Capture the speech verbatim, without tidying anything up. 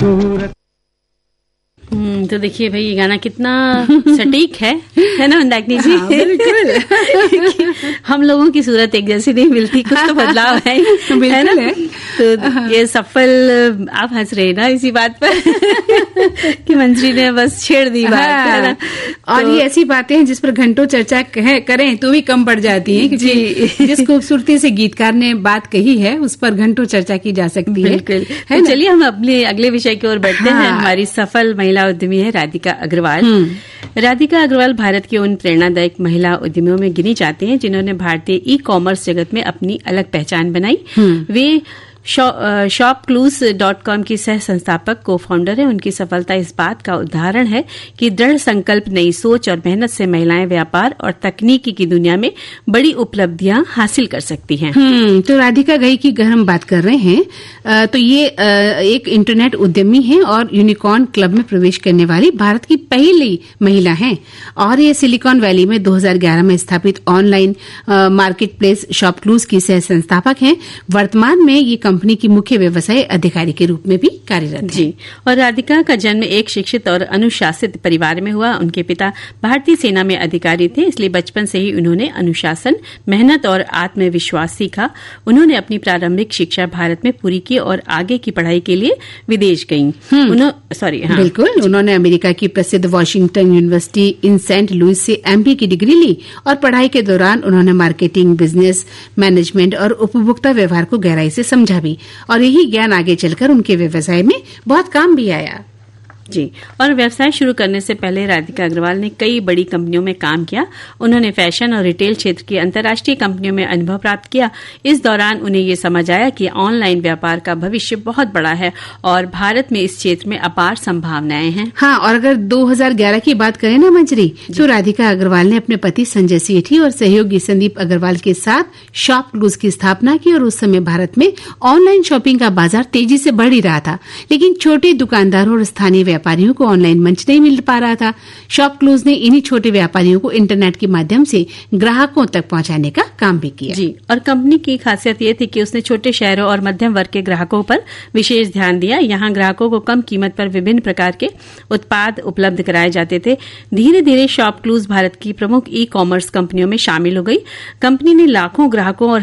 हम्म तो देखिए भाई ये गाना कितना सटीक है है ना मंदाकिनी जी? हाँ, बिल्कुल। हम लोगों की सूरत एक जैसी नहीं मिलती, कुछ तो बदलाव है, है ना? है। तो ये सफल, आप हंस रहे ना इसी बात पर कि मंजरी ने बस छेड़ दी बात, हाँ, है ना? और तो, ये ऐसी बातें हैं जिस पर घंटों चर्चा करें तो भी कम पड़ जाती है, क्योंकि जिस खूबसूरती से गीतकार ने बात कही है उस पर घंटों चर्चा की जा सकती है। बिल्कुल। तो चलिए हम अपने अगले विषय की ओर बढ़ते हाँ। हैं। हमारी सफल महिला उद्यमी है राधिका अग्रवाल। राधिका अग्रवाल भारत की उन प्रेरणादायक महिला उद्यमियों में गिनी जाती हैं जिन्होंने भारतीय ई कॉमर्स जगत में अपनी अलग पहचान बनाई। वे शॉप क्लूज डॉट कॉम की सह संस्थापक को फाउंडर है। उनकी सफलता इस बात का उदाहरण है कि दृढ़ संकल्प, नई सोच और मेहनत से महिलाएं व्यापार और तकनीकी की दुनिया में बड़ी उपलब्धियां हासिल कर सकती हैं। हम्म तो राधिका घई की अगर हम बात कर रहे हैं तो ये एक इंटरनेट उद्यमी है और यूनिकॉर्न क्लब में प्रवेश करने वाली भारत की पहली महिला हैं और ये सिलिकॉन वैली में दो हज़ार ग्यारह में स्थापित online market place shop clues की सह संस्थापक हैं। वर्तमान में ये कंपनी की मुख्य व्यवसाय अधिकारी के रूप में भी कार्यरत जी। और राधिका का जन्म एक शिक्षित और अनुशासित परिवार में हुआ। उनके पिता भारतीय सेना में अधिकारी थे, इसलिए बचपन से ही उन्होंने अनुशासन, मेहनत और आत्मविश्वास सीखा। उन्होंने अपनी प्रारंभिक शिक्षा भारत में पूरी की और आगे की पढ़ाई के लिए विदेश गईं। सॉरी हाँ बिल्कुल। उन्होंने अमेरिका की प्रसिद्ध वॉशिंगटन यूनिवर्सिटी इन सेंट लुइस से एमबीए की डिग्री ली और पढ़ाई के दौरान उन्होंने मार्केटिंग, बिजनेस मैनेजमेंट और उपभोक्ता व्यवहार को गहराई से समझा भी और यही ज्ञान आगे चलकर उनके व्यवसाय में बहुत काम भी आया। जी। और व्यवसाय शुरू करने से पहले राधिका अग्रवाल ने कई बड़ी कंपनियों में काम किया। उन्होंने फैशन और रिटेल क्षेत्र की अंतर्राष्ट्रीय कंपनियों में अनुभव प्राप्त किया। इस दौरान उन्हें ये समझ आया कि ऑनलाइन व्यापार का भविष्य बहुत बड़ा है और भारत में इस क्षेत्र में अपार संभावनाएं हैं। हाँ, और अगर दो हज़ार ग्यारह की बात करें ना मंजरी, तो राधिका अग्रवाल ने अपने पति संजय सेठी और सहयोगी संदीप अग्रवाल के साथ शॉप क्लूज की स्थापना की और उस समय भारत में ऑनलाइन शॉपिंग का बाजार तेजी से बढ़ ही रहा था, लेकिन छोटे दुकानदारों और स्थानीय व्यापारियों को ऑनलाइन मंच नहीं मिल पा रहा था। शॉप क्लूज ने इन्हीं छोटे व्यापारियों को इंटरनेट के माध्यम से ग्राहकों तक पहुंचाने का काम भी किया। जी। और कंपनी की खासियत ये थी कि उसने छोटे शहरों और मध्यम वर्ग के ग्राहकों पर विशेष ध्यान दिया। यहाँ ग्राहकों को कम कीमत पर विभिन्न प्रकार के उत्पाद उपलब्ध कराए जाते थे। धीरे धीरे शॉप क्लूज भारत की प्रमुख ई कॉमर्स कंपनियों में शामिल हो गई। कंपनी ने लाखों ग्राहकों और